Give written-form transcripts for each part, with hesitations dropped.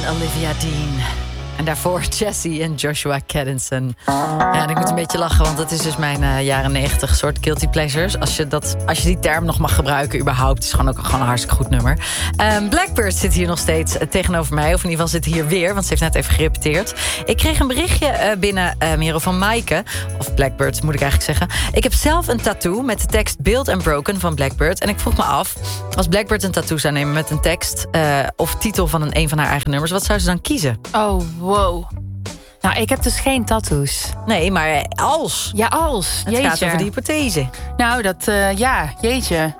Olivia Dean. En daarvoor Jessie en Joshua Caddinson. Ja, en ik moet een beetje lachen, want dat is dus mijn jaren 90 soort guilty pleasures. Als je die term nog mag gebruiken überhaupt, is gewoon ook gewoon een hartstikke goed nummer. Blackbird zit hier nog steeds tegenover mij. Of in ieder geval zit hier weer, want ze heeft net even gerepeteerd. Ik kreeg een berichtje binnen, Merel, van Maaike. Of Blackbird, moet ik eigenlijk zeggen. Ik heb zelf een tattoo met de tekst Built and Broken van Blackbird. En ik vroeg me af, als Blackbird een tattoo zou nemen met een tekst of titel van een van haar eigen nummers, wat zou ze dan kiezen? Oh, wow. Nou, ik heb dus geen tattoos. Nee, maar als. Ja, als. Het gaat over de hypothese. Nou, jeetje.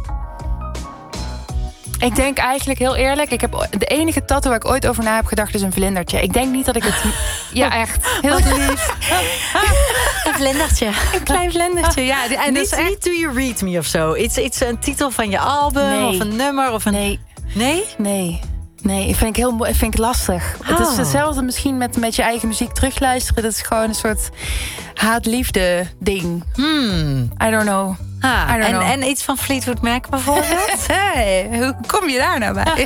Ik denk eigenlijk heel eerlijk, de enige tattoo waar ik ooit over na heb gedacht is een vlindertje. Ik denk niet dat ik het... Ja, echt. Heel lief. Een vlindertje. Een klein vlindertje, ja. En niet Do You Read Me of zo. Iets een titel van je album of een nummer of een... Nee? Nee, vind ik lastig. Oh. Het is hetzelfde misschien met je eigen muziek terugluisteren. Dat is gewoon een soort haat-liefde ding. I don't know. En iets van Fleetwood Mac bijvoorbeeld? Hey, hoe kom je daar nou bij?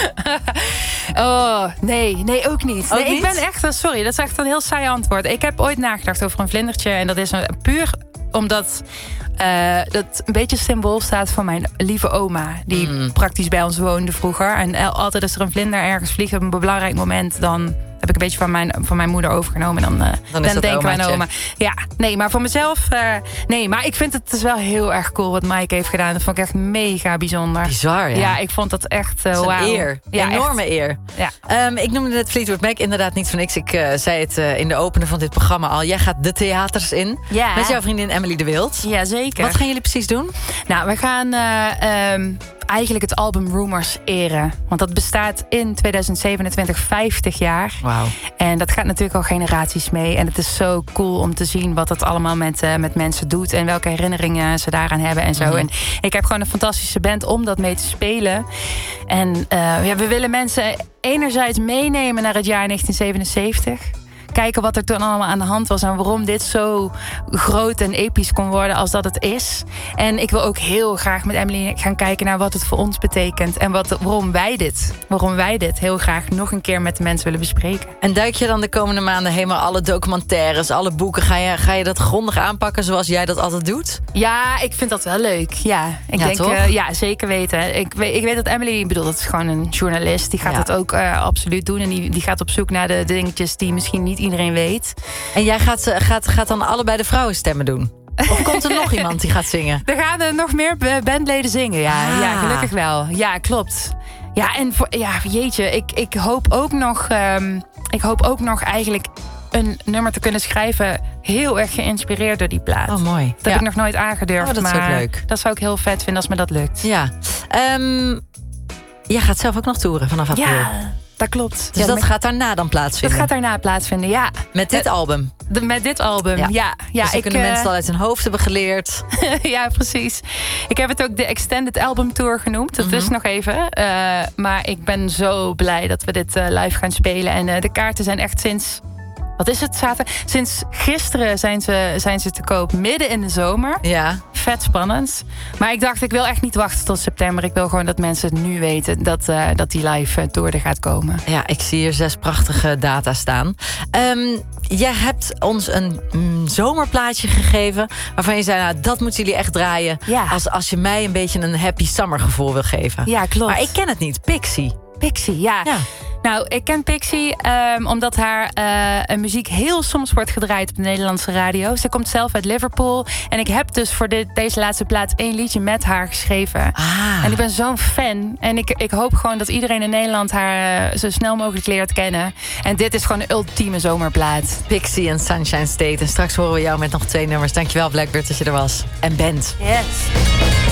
Oh, nee, ook niet. Ook nee, niet? Ik ben echt, sorry, dat is echt een heel saai antwoord. Ik heb ooit nagedacht over een vlindertje. En dat is puur omdat dat een beetje symbool staat van mijn lieve oma. Die praktisch bij ons woonde vroeger. En altijd als er een vlinder ergens vliegt op een belangrijk moment, dan heb ik een beetje van mijn moeder overgenomen. En dan denken wij aan oma. Ja, nee, maar voor mezelf... nee, maar ik vind het dus wel heel erg cool wat Mike heeft gedaan. Dat vond ik echt mega bijzonder. Bizar, ja. Ja, ik vond dat echt wauw. Een eer. Ja, enorme eer. Ja. Ik noemde net Fleetwood Mac, inderdaad niet voor niks. Ik zei het in de opener van dit programma al. Jij gaat de theaters in. Ja. Met jouw vriendin Emily de Wild. Ja, zeker. Wat gaan jullie precies doen? Nou, we gaan eigenlijk het album Rumors eren. Want dat bestaat in 2027 50 jaar. Wauw. En dat gaat natuurlijk al generaties mee. En het is zo cool om te zien wat het allemaal met mensen doet. En welke herinneringen ze daaraan hebben en zo. En ik heb gewoon een fantastische band om dat mee te spelen. En we willen mensen enerzijds meenemen naar het jaar 1977. Kijken wat er toen allemaal aan de hand was en waarom dit zo groot en episch kon worden als dat het is. En ik wil ook heel graag met Emily gaan kijken naar wat het voor ons betekent. En waarom wij dit heel graag nog een keer met de mensen willen bespreken. En duik je dan de komende maanden helemaal alle documentaires, alle boeken, ga je dat grondig aanpakken zoals jij dat altijd doet? Ja, ik vind dat wel leuk. Ja, ik denk, ja, zeker weten. Ik weet dat Emily, ik bedoel, dat is gewoon een journalist. Die gaat dat ook absoluut doen. En die gaat op zoek naar de dingetjes die misschien niet iedereen weet. En jij gaat dan allebei de vrouwenstemmen doen? Of komt er nog iemand die gaat zingen? Er gaan er nog meer bandleden zingen, ja. Ja, gelukkig wel. Ja, klopt. Ja, en jeetje, ik hoop ook nog eigenlijk een nummer te kunnen schrijven, heel erg geïnspireerd door die plaat. Oh, mooi. Dat heb ik nog nooit aangedurfd. Oh, dat is ook leuk. Dat zou ik heel vet vinden als me dat lukt. Ja. Jij gaat zelf ook nog toeren vanaf april. Ja, dat klopt. Dus dat gaat daarna dan plaatsvinden? Dat gaat daarna plaatsvinden, ja. Met dit album? Met dit album, ja. Dus dan kunnen mensen al uit hun hoofd hebben geleerd. Ja, precies. Ik heb het ook de Extended Album Tour genoemd. Dat is nog even. Maar ik ben zo blij dat we dit live gaan spelen. En de kaarten zijn echt sinds... Wat is het, zaterdag? Sinds gisteren zijn ze te koop, midden in de zomer. Ja. Vet spannend. Maar ik dacht, ik wil echt niet wachten tot september. Ik wil gewoon dat mensen het nu weten dat die live tour er gaat komen. Ja, ik zie hier 6 prachtige data staan. Jij hebt ons een zomerplaatje gegeven waarvan je zei, nou, dat moeten jullie echt draaien. Ja. Als je mij een beetje een happy summer gevoel wil geven. Ja, klopt. Maar ik ken het niet. Pixie. Pixie, ja. Nou, ik ken Pixie omdat haar muziek heel soms wordt gedraaid op de Nederlandse radio. Ze komt zelf uit Liverpool. En ik heb dus voor deze laatste plaats 1 liedje met haar geschreven. En ik ben zo'n fan. En ik hoop gewoon dat iedereen in Nederland haar zo snel mogelijk leert kennen. En dit is gewoon de ultieme zomerplaat. Pixie en Sunshine State. En straks horen we jou met nog 2 nummers. Dankjewel, Blackbird, dat je er was. En bent. Yes.